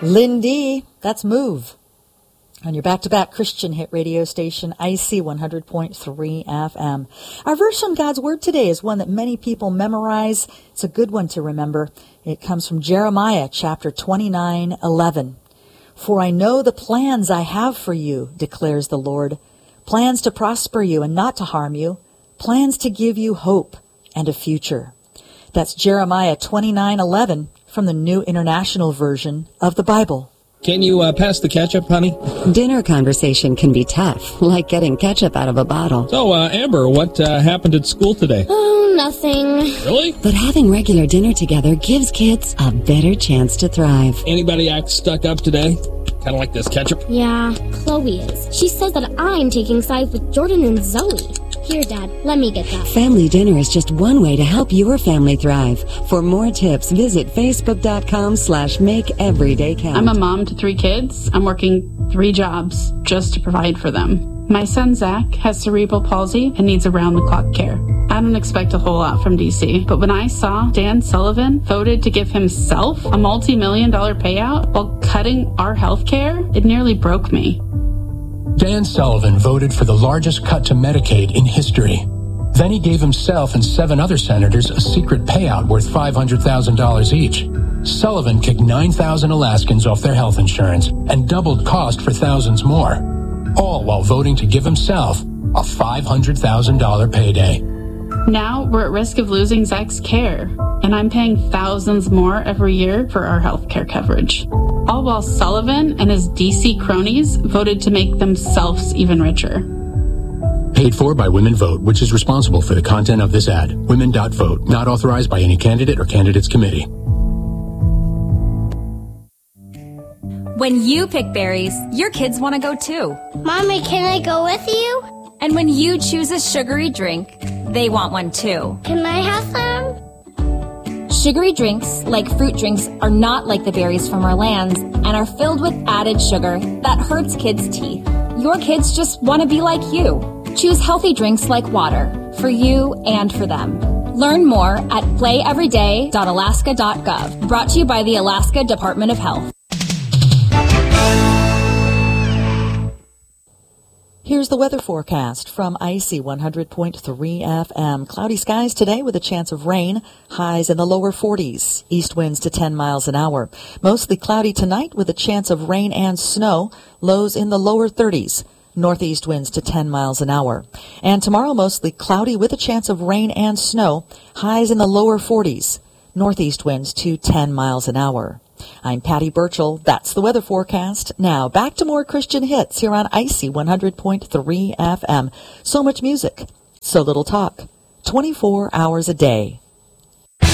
Lindy, that's Move. On your back-to-back Christian hit radio station, IC 100.3 FM. Our verse from God's Word today is one that many people memorize. It's a good one to remember. It comes from Jeremiah chapter 29:11. For I know the plans I have for you, declares the Lord. Plans to prosper you and not to harm you. Plans to give you hope and a future. That's Jeremiah 29:11 from the New International Version of the Bible. Can you pass the ketchup, honey? Dinner conversation can be tough, like getting ketchup out of a bottle. So, Amber, what happened at school today? Oh, nothing. Really? But having regular dinner together gives kids a better chance to thrive. Anybody act stuck up today? Kind of like this ketchup? Yeah, Chloe is. She says that I'm taking sides with Jordan and Zoe. Here, Dad, let me get that. Family dinner is just one way to help your family thrive. For more tips, visit facebook.com/makeeverydaycount. I'm a mom to 3 kids. I'm working 3 jobs just to provide for them. My son, Zach, has cerebral palsy and needs around-the-clock care. I don't expect a whole lot from DC, but when I saw Dan Sullivan voted to give himself a multi-million-dollar payout while cutting our health care, it nearly broke me. Dan Sullivan voted for the largest cut to Medicaid in history. Then he gave himself and 7 other senators a secret payout worth $500,000 each. Sullivan kicked 9,000 Alaskans off their health insurance and doubled cost for thousands more, all while voting to give himself a $500,000 payday. Now we're at risk of losing Zach's care, and I'm paying thousands more every year for our health care coverage. All while Sullivan and his DC cronies voted to make themselves even richer. Paid for by Women Vote, which is responsible for the content of this ad. Women.vote, not authorized by any candidate or candidates committee. When you pick berries, your kids want to go too. Mommy, can I go with you? And when you choose a sugary drink, they want one too. Can I have some? Sugary drinks, like fruit drinks, are not like the berries from our lands and are filled with added sugar that hurts kids' teeth. Your kids just want to be like you. Choose healthy drinks like water, for you and for them. Learn more at playeveryday.alaska.gov. Brought to you by the Alaska Department of Health. Here's the weather forecast from IC 100.3 FM. Cloudy skies today with a chance of rain. Highs in the lower 40s. East winds to 10 miles an hour. Mostly cloudy tonight with a chance of rain and snow. Lows in the lower 30s. Northeast winds to 10 miles an hour. And tomorrow mostly cloudy with a chance of rain and snow. Highs in the lower 40s. Northeast winds to 10 miles an hour. I'm Patty Burchell. That's the weather forecast. Now, back to more Christian hits here on IC 100.3 FM. So much music, so little talk. 24 hours a day.